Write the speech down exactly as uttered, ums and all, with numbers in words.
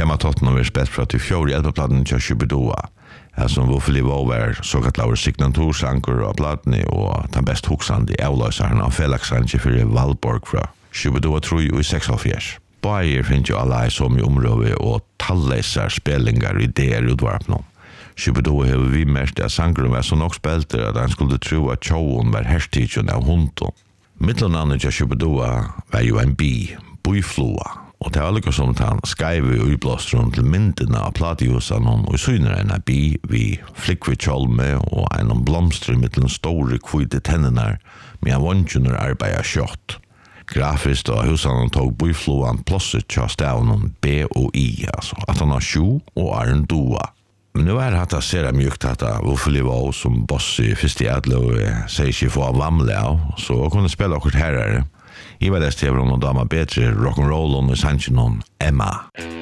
tematotten har spett fra til fjord i elpeplaten til Shubidoa. Her som Wuffeli Wover såkalt laver signatursanker av platene og den best hoksande avløseren av Felix-sanke for Valborg fra Shubidoa tror jo i seksoghalvfjerds. Bayer finner jo alle som i området og talleser spillinger i det utvarpene. Shubidoa har vi mest at sankeren var så nok spelter at han skulle tro at tjoen var herstidjen av hunden. Middelnavnet til Shubidoa var jo en bi, bøyfloa. Og det var liksom som han skrev i utblåsteren til myndene av platehusene og syner en bi vi flikkvid kjolme og en blomster med den store kvite tennene med en vondjunder arbeid av kjøtt. Grafisk da husene tog bøyfloen plåset til stavnen B og I, altså at han har sju og er en doa. Men nu er det ser jeg mjukt at Wuffeli var som boss i første edle og sier ikke få av vamle av, så jeg kunne spille akkurat herre. I var det stedet om noen damer bedre rock'n'roll og sannsyn om Emma.